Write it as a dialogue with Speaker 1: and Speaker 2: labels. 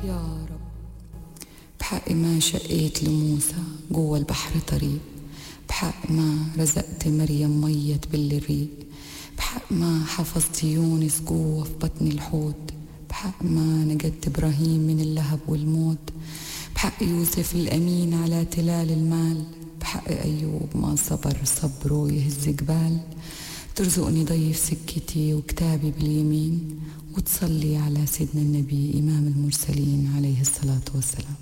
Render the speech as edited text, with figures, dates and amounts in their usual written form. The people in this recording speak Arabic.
Speaker 1: يا رب بحق ما شقيت لموسى جوا البحر طريق، بحق ما رزقت مريم ميت بالريق، بحق ما حفظت يونس جوا في بطن الحوت، بحق ما نجدت إبراهيم من اللهب والموت، بحق يوسف الأمين على تلال المال، بحق أيوب ما صبر صبره يهز جبال، ترزقني ضيف سكتي وكتابي باليمين، وتصلي على سيدنا النبي إمام المرسلين عليه الصلاة والسلام.